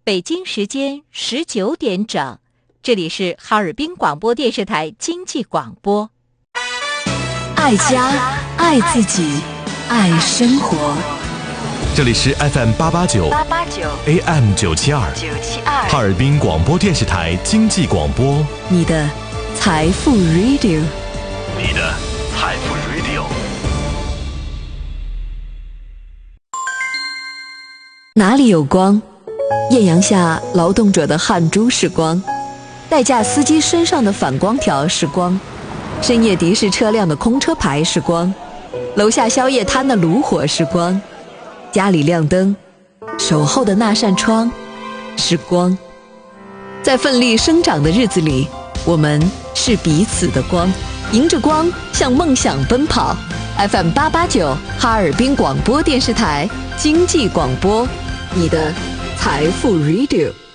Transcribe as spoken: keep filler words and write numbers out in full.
北京时间十九点整，这里是哈尔滨广播电视台经济广播。 爱家，爱自己，爱生活。 这里是 F M 八八九 A M 九七二哈尔滨广播电视台经济广播， 你的财富 Radio， 你的财富 Radio。 哪里有光？艳阳下劳动者的汗珠是光，代驾司机身上的反光条是光，深夜的士车辆的空车牌是光，楼下宵夜摊的炉火是光，家里亮灯，守候的那扇窗是光。在奋力生长的日子里，我们是彼此的光，迎着光向梦想奔跑。 F M 八八九哈尔滨广播电视台经济广播，你的财富 Radio。